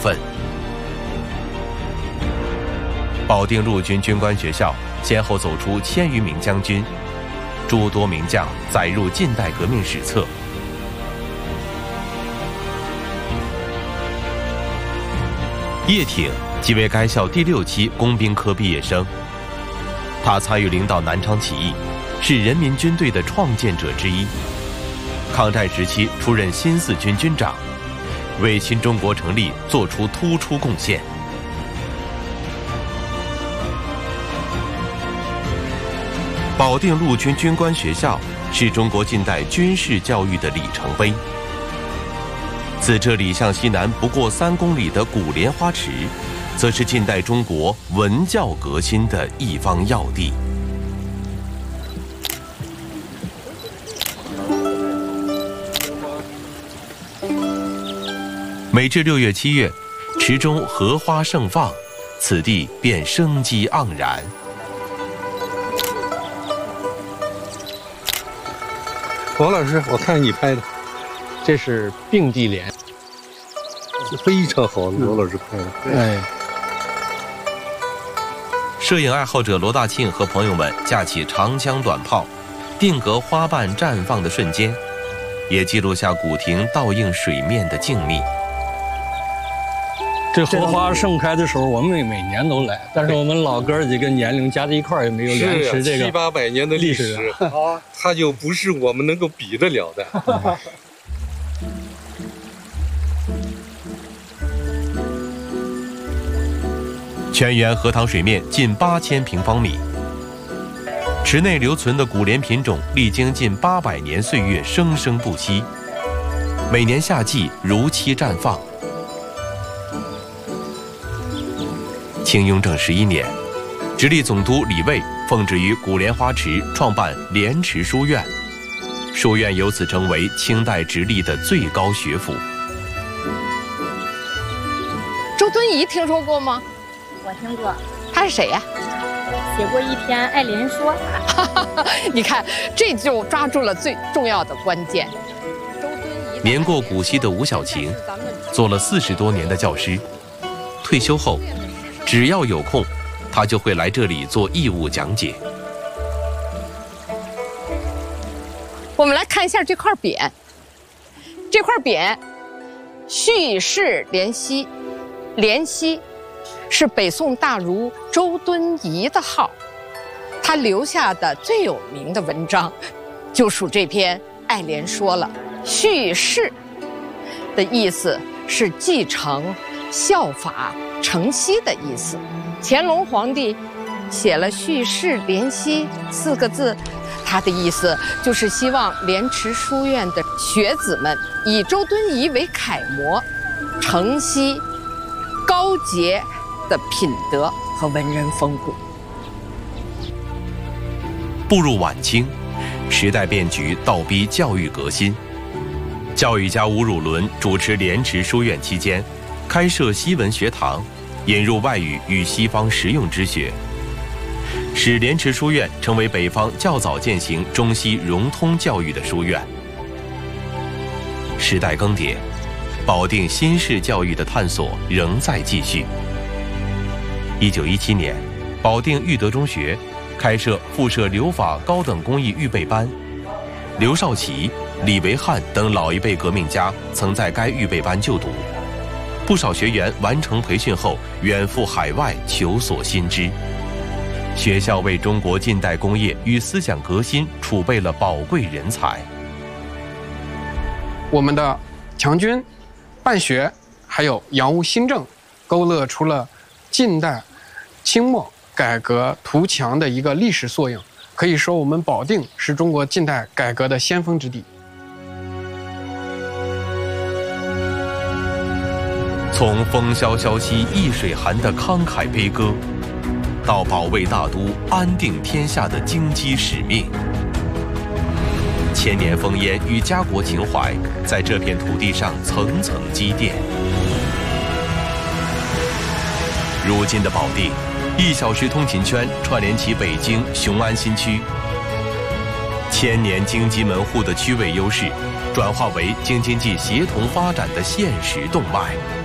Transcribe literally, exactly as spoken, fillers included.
分。保定陆军军官学校先后走出千余名将军，诸多名将载入近代革命史册。叶挺即为该校第六期工兵科毕业生，他参与领导南昌起义，是人民军队的创建者之一。抗战时期出任新四军军长，为新中国成立做出突出贡献。保定陆军军官学校是中国近代军事教育的里程碑。自这里向西南不过三公里的古莲花池，则是近代中国文教革新的一方要地。每至六月、七月，池中荷花盛放，此地便生机盎然。 王老师，我看你拍的， 这是并蒂莲， 非常好，罗老师拍的。 哎， 摄影爱好者罗大庆和朋友们架起长枪短炮，定格花瓣绽放的瞬间，也记录下古亭倒映水面的静谧。 这荷花盛开的时候，我们每年都来，但是我们老哥几个年龄加在一块儿也没有莲池这个七八百年的历史，啊，它就不是我们能够比得了的。 全园荷塘水面近八千平方米，池内留存的古莲品种历经近八百年岁月生生不息，每年夏季如期绽放。清雍正十一年，直隶总督李卫奉旨于古莲花池创办莲池书院，书院由此成为清代直隶的最高学府。 周敦颐听说过吗？ 我听过。 他是谁呀？ 写过一篇《爱莲说》。 你看，这就抓住了最重要的关键。周敦颐年过古稀的吴小晴，做了四十多年的教师，退休后，只要有空，他就会来这里做义务讲解。 我们来看一下这块匾，这块匾叙事怜惜，怜惜是北宋大儒周敦颐的号，他留下的最有名的文章就属这篇《爱莲说》了。叙事的意思是继承、效法、承袭的意思。乾隆皇帝写了叙事怜惜四个字，他的意思就是希望莲池书院的学子们以周敦颐为楷模，承袭高洁的品德和文人风骨。 步入晚清，时代变局倒逼教育革新。教育家吴汝伦主持莲池书院期间，开设西文学堂，引入外语与西方实用之学，使莲池书院成为北方较早践行中西融通教育的书院。时代更迭，保定新式教育的探索仍在继续。一九一七年，保定育德中学开设附设留法高等工艺预备班，刘少奇、李维汉等老一辈革命家曾在该预备班就读，不少学员完成培训后远赴海外求索新知。学校为中国近代工业与思想革新储备了宝贵人才。 我们的强军、办学还有洋务新政，勾勒出了近代清末改革图强的一个历史缩影。可以说，我们保定是中国近代改革的先锋之地。 从风萧萧兮易水寒的慷慨悲歌，到保卫大都、安定天下的荆棘使命，千年烽烟与家国情怀在这片土地上层层积淀。如今的保定，一小时通勤圈串联起北京雄安新区，千年京畿门户的区位优势，转化为京津冀协同发展的现实动脉。